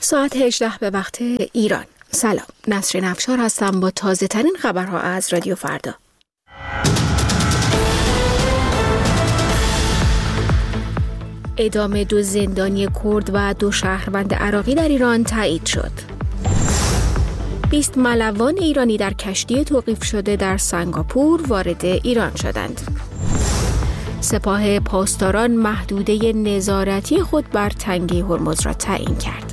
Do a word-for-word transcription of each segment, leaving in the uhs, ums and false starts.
ساعت هجده به وقت ایران. سلام، نسرین افشار هستم با تازه ترین خبرها از رادیو فردا. اعدام دو زندانی کرد و دو شهروند عراقی در ایران تایید شد. بیست ملوان ایرانی در کشتی توقیف شده در سنگاپور وارد ایران شدند. سپاه پاسداران محدوده نظارتی خود بر تنگه هرمز را تعیین کرد.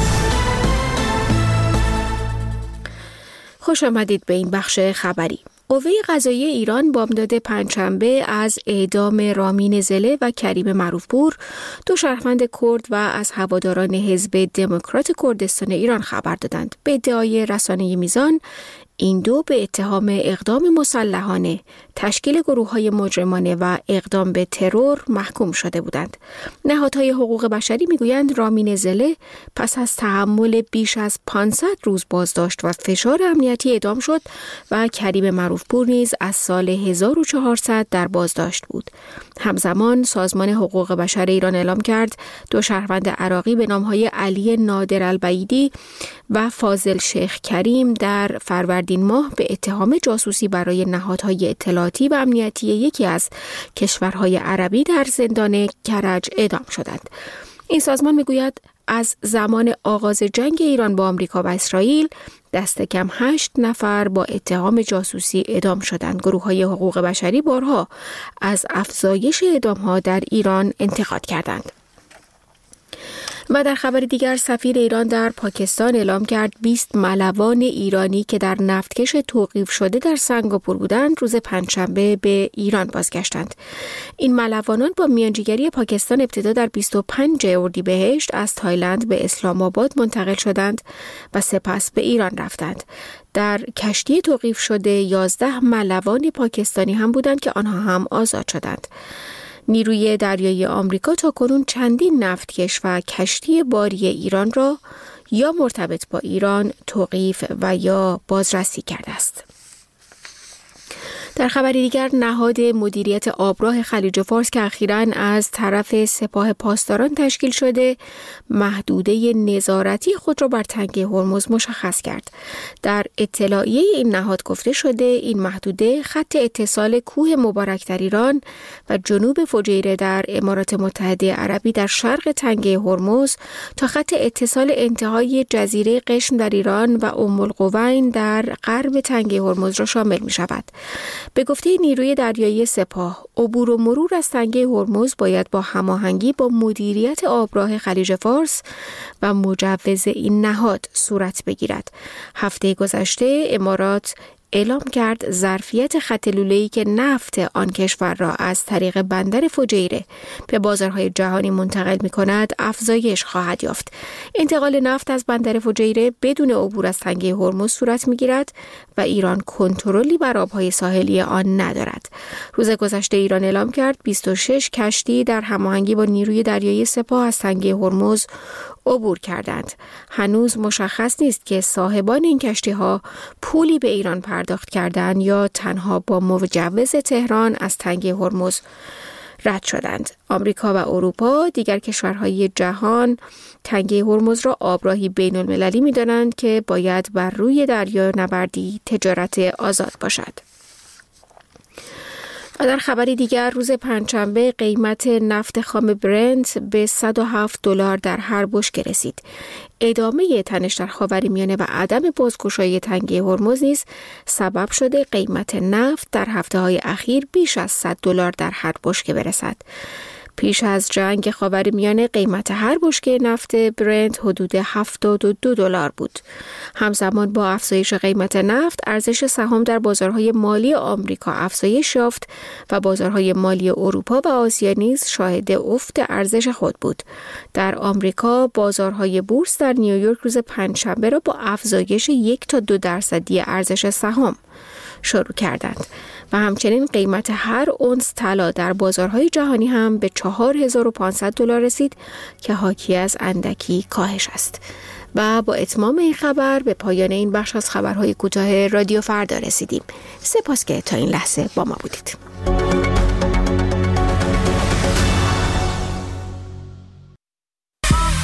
خوش آمدید به این بخش خبری. قوه قضاییه ایران بامداد پنجشنبه از اعدام رامین زله و کریم معروفپور، دو شهروند کرد و از هواداران حزب دموکرات کردستان ایران خبر دادند. به ادعای رسانه میزان، این دو به اتهام اقدام مسلحانه، تشکیل گروه‌های مجرمانه و اقدام به ترور محکوم شده بودند. نهادهای حقوق بشری میگویند رامین زله پس از تحمل بیش از پانصد روز بازداشت و فشار امنیتی اعدام شد و کریم معروفپور نیز از سال هزار و چهارصد در بازداشت بود. همزمان سازمان حقوق بشر ایران اعلام کرد دو شهروند عراقی به نام‌های علی نادر البعیدی و فاضل شیخ کریم در فروردین ماه به اتهام جاسوسی برای نهادهای اطلاعاتی و امنیتی یکی از کشورهای عربی در زندان کرج اعدام شدند. این سازمان میگوید از زمان آغاز جنگ ایران با آمریکا و اسرائیل دست کم هشت نفر با اتهام جاسوسی اعدام شدند. گروه‌های حقوق بشری بارها از افزایش اعدام‌ها در ایران انتقاد کردند. و در خبر دیگر، سفیر ایران در پاکستان اعلام کرد بیست ملوان ایرانی که در نفتکش توقیف شده در سنگاپور بودند روز پنجشنبه به ایران بازگشتند. این ملوانان با میانجیگری پاکستان ابتدا در بیست و پنجم اردیبهشت از تایلند به اسلام آباد منتقل شدند و سپس به ایران رفتند. در کشتی توقیف شده یازده ملوان پاکستانی هم بودند که آنها هم آزاد شدند. نیروی دریایی آمریکا تاکنون چندین نفتکش و کشتی باری ایران را یا مرتبط با ایران توقیف و یا بازرسی کرده است. در خبر دیگر، نهاد مدیریت آبراه خلیج فارس که اخیراً از طرف سپاه پاسداران تشکیل شده، محدوده نظارتی خود را بر تنگه هرمز مشخص کرد. در اطلاعیه این نهاد گفته شده این محدوده خط اتصال کوه مبارک در ایران و جنوب فجیره در امارات متحده عربی در شرق تنگه هرمز تا خط اتصال انتهای جزیره قشم در ایران و ام القوین در غرب تنگه هرمز را شامل می شود. به گفته نیروی دریایی سپاه، عبور و مرور از تنگه هرمز باید با هماهنگی با مدیریت آبراه خلیج فارس و مجوز این نهاد صورت بگیرد. هفته گذشته امارات اعلام کرد ظرفیت خط لوله‌ای که نفت آن کشور را از طریق بندر فجیره به بازارهای جهانی منتقل می‌کند افزایش خواهد یافت. انتقال نفت از بندر فجیره بدون عبور از تنگه هرمز صورت می‌گیرد و ایران کنترلی بر آب‌های ساحلی آن ندارد. روز گذشته ایران اعلام کرد بیست و شش کشتی در هماهنگی با نیروی دریایی سپاه از تنگه هرمز عبور کردند. هنوز مشخص نیست که صاحبان این کشتی‌ها پولی به ایران پرداخت کردند یا تنها با مجوز تهران از تنگه هرمز رد شدند. آمریکا و اروپا، دیگر کشورهای جهان، تنگه هرمز را آبراهی بین المللی می‌دانند که باید بر روی دریا نبردی تجارت آزاد باشد. و در خبری دیگر، روز پنجشنبه قیمت نفت خام برنت به صد و هفت دلار در هر بشکه رسید. ادامه تنش در خاورمیانه و عدم بازگشایی تنگه هرمز نیز سبب شده قیمت نفت در هفته‌های اخیر بیش از صد دلار در هر بشکه برسد. پیش از جنگ خاورمیانه قیمت هر بشکه نفت برنت حدود هفتاد و دو دلار بود. همزمان با افزایش قیمت نفت، ارزش سهام در بازارهای مالی آمریکا افزایش یافت و بازارهای مالی اروپا و آسیا نیز شاهد افت ارزش خود بود. در آمریکا بازارهای بورس در نیویورک روز پنجشنبه را با افزایش یک تا دو درصدی ارزش سهام شروع کردند و همچنین قیمت هر اونس طلا در بازارهای جهانی هم به چهار هزار و پانصد دلار رسید که حاکی از اندکی کاهش است. و با اتمام این خبر به پایان این بخش از خبرهای کوتاه رادیو فردا رسیدیم. سپاس که تا این لحظه با ما بودید.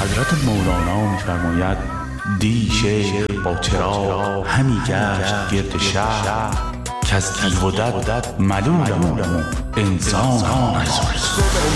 حضرت مولانا می‌فرماید دی شیخ با چراغ همی گشت گرد شهر که از تیغ و دد ملولم و انسان